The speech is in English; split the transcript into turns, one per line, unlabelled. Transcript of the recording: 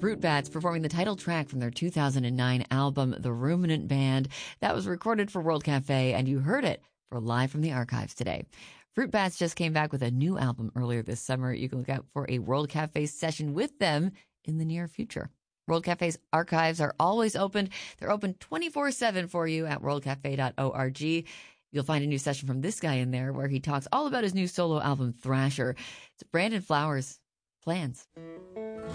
Fruit Bats performing the title track from their 2009 album, The Ruminant Band. That was recorded for World Cafe, and you heard it for Live from the Archives today. Fruit Bats just came back with a new album earlier this summer. You can look out for a World Cafe session with them in the near future. World Cafe's archives are always open. They're open 24/7 for you at worldcafe.org. You'll find a new session from this guy in there where he talks all about his new solo album, Thrasher. It's Brandon Flowers. Plans.